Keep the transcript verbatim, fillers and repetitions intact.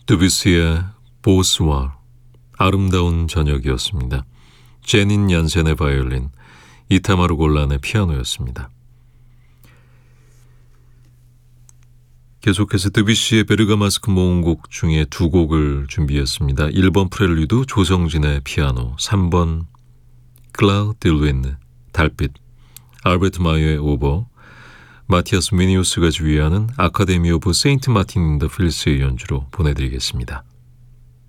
드뷔시의 보스왈, 아름다운 저녁이었습니다. 제닌 얀센의 바이올린, 이타마르 골란의 피아노였습니다. 계속해서 드뷔시의 베르가마스크 모음곡 중에 두 곡을 준비했습니다. 일 번 프렐류드 조성진의 피아노, 삼 번 클라우 딜윈 달빛, 알베르트 마이어의 오버, 마티아스 미니우스가 지휘하는 아카데미 오브 세인트 마틴 인 더 필스의 연주로 보내드리겠습니다.